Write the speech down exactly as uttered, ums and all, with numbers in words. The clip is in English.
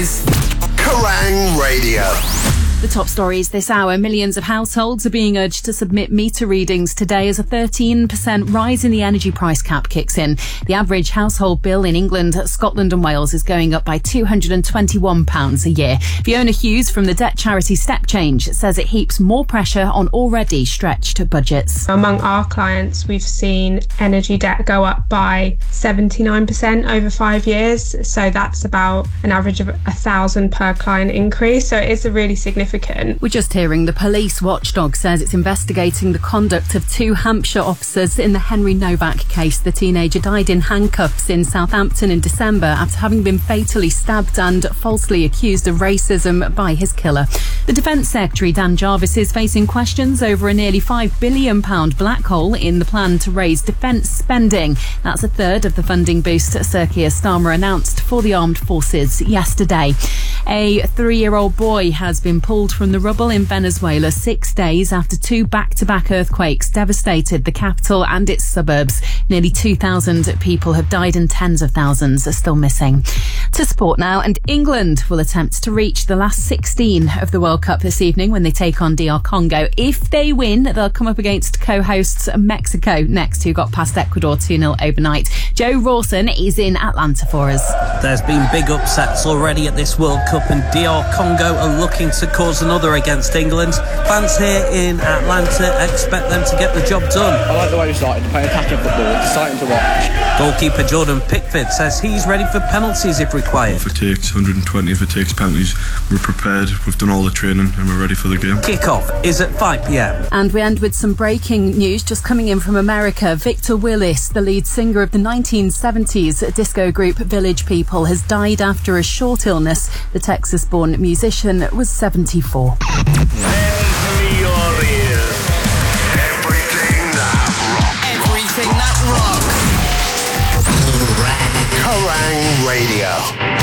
is Kerrang Radio! The top stories this hour. Millions of households are being urged to submit meter readings today as a thirteen percent rise in the energy price cap kicks in. The average household bill in England, Scotland and Wales is going up by two hundred twenty-one pounds a year. Fiona Hughes from the debt charity Step Change says it heaps more pressure on already stretched budgets. Among our clients, we've seen energy debt go up by seventy-nine percent over five years. So that's about an average of a thousand per client increase. So it is a really significant We're just hearing the police watchdog says it's investigating the conduct of two Hampshire officers in the Henry Novak case. The teenager died in handcuffs in Southampton in December after having been fatally stabbed and falsely accused of racism by his killer. The Defence Secretary Dan Jarvis is facing questions over a nearly five billion pounds black hole in the plan to raise defence spending. That's a third of the funding boost Sir Keir Starmer announced for the armed forces yesterday. A three-year-old boy has been pulled from the rubble in Venezuela six days after two back-to-back earthquakes devastated the capital and its suburbs. Nearly two thousand people have died and tens of thousands are still missing. To sport now, and England will attempt to reach the last sixteen of the World Cup this evening when they take on D R Congo. If they win, they'll come up against co-hosts Mexico next, who got past Ecuador two nil overnight. Joe Rawson is in Atlanta for us. There's been big upsets already at this World Cup, and D R Congo are looking to cause another against England. Fans here in Atlanta expect them to get the job done. I like the way we started to play attacking football. It's exciting to watch. Goalkeeper Jordan Pickford says he's ready for penalties if required. If it takes one hundred twenty, if it takes penalties, we're prepared. We've done all the training and we're ready for the game. Kick-off is at five p.m. And we end with some breaking news just coming in from America. Victor Willis, the lead singer of the nineteen seventies disco group Village People, has died after a short illness. The Texas-born musician was seventy-four. Lend me your ears. Everything that rocks. Everything that rocks. Kerrang Radio!